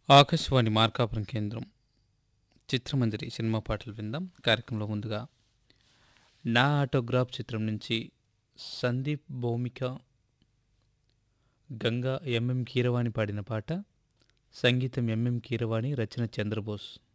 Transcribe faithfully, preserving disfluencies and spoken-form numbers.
ఆకాశవాణి మార్కాపురం కేంద్రం చిత్రమంజరి సినిమా పాటలు విందాం. కార్యక్రమంలో ముందుగా నా ఆటోగ్రాఫ్ చిత్రం నుంచి సందీప్, భౌమిక, గంగా, ఎంఎం కీరవాణి పాడిన పాట. సంగీతం ఎంఎం కీరవాణి, రచన చంద్రబోస్.